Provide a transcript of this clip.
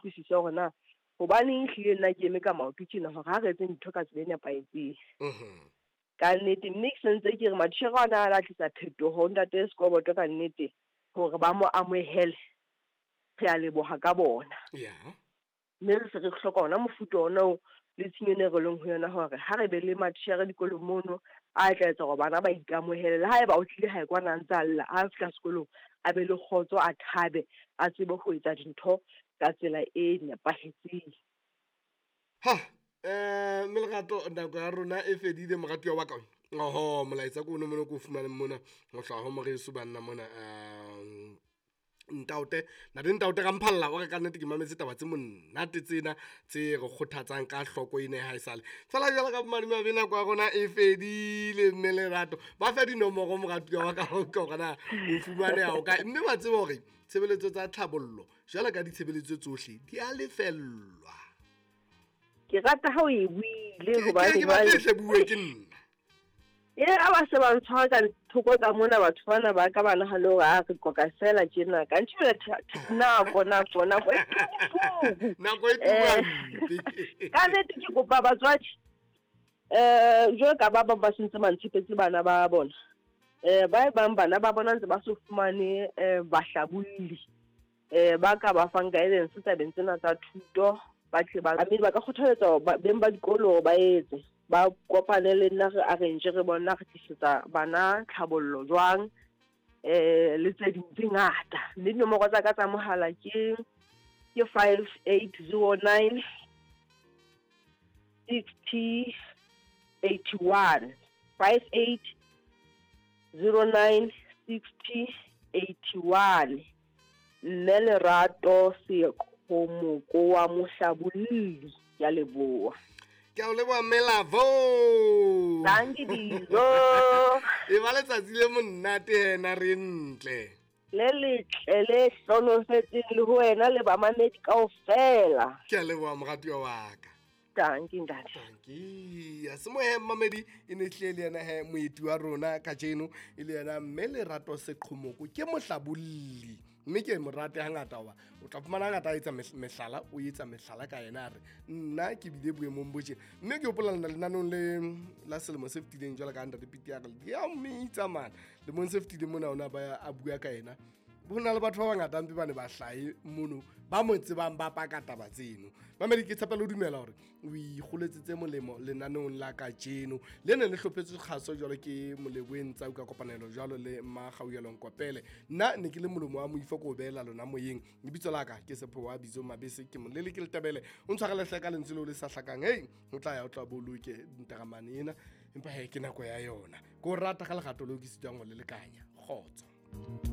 utlwisisa hore na hobaneng hlile nna ke eme ka maoto tjena hore ha re etse ntho ka tsela e nepahetseng. Ka nnete mme ke sentse ke re matitjhere ana a la tlisa phetoho ntate Sekoboto ka nnete hore ba mo amohele re a leboha ka bona. Mme re se re hloka ona mofuta ona o le tshenyene re leng ho yona hore ha re be le matitjhere dikolong mono a tla etsa hore bana ba ikamohele le haeba o tlile ha kwana ntse a lla a fihla sekolong a be le kgotso a thabe a tsebe ho etsa dintho ka tsela e nepahetseng. Melerato nako ya rona e fedile moratuwa wa ka. Molaetsa ko mono ko fumane mona go hlwa ho moreso banna mona ntaute ka mphalla o re ka nnete ke mametse taba tse monate tsena tse re kgothatsang ka hloko ene ha isale fela jalo ka bomadimo a bena kwa rona e fedile Melerato ba fa dinomoro moratuwa wa ka gona o fumane ao ka mme ba tseba hore tshebeletso tsa tlhabollo jalo ka ditshebeletso tsohle di a lefellwa. Ke rata ha o e buile hobane ke ba tle bue ke nna a ba se ba ntshwa ka thoko tsa mona batho bana ba ka bana halo ga re koka fela tjena ka ntshwela nako e tuang ka nnete ke kopa batswadi jwalo ka ba ba sentse mantshepetse bana ba bona ba bang bana ba bona ntse ba se fumane bahlabulli ba ka ba fang guidance tabeng tsena tsa thuto ba tle ba ka kgothaletsa beng ba dikolo ba etse ba kopane le nna re arrange re bona re tlisetsa bana tlhabollo jwang le tse ding tse ngata le dinomoro tsa ka tsa mohala ke 5809 60 81 5809 60 81 mme Lerato Sekomoko wa Mohlabolli ya leboa. Ke a o leboa Melavo. Danke Dizo. E ba letsatsi le monate na re ntle. Le letle le hlonosetseng le ho wena le ba mamedi kaofela. Ke a leboa moratuwa wa ka. Danke ntate. Danke. Ya se mohe mamedi e ne hle le yena he moeti wa rona ka jeno e le yena Melerato Sekomoko ke mohlabolli. Mme ke morate hangata wa o tla fumana ngata a etsa mehlala o etsa mehlala ka yena re nna ke bile boemong bo tjena mme ke opolana le nanong le la selemo se fetileng jwala ka 100 piti ya re ya mmitsa man le mon se fetileng mona ona ba a bua ka yena bona le batho ba bangata mpe ba ne ba hlae mono ba mo tsebang ba pa ka taba tseno mamedi ke tshepela o dumela hore o ikgoletsetse molemo lenanong la ka jeno le ne le hlophetswe kgaso jwalo ke moleboeng tsa ka kopanelo jwalo le Magauelong Kopele nna ne ke le molomo wa moifo ko beela lona moyeng lebitso la ka ke Sepho wa Bizo Mabese ke molele ke le tabele o ntshware hlaka le ntse le sa hlakang o tla ya o tla boloke ntagamane ena empa ke nako ya yona ko rata ga legato le o ke sitswang go le lekanya kgotso.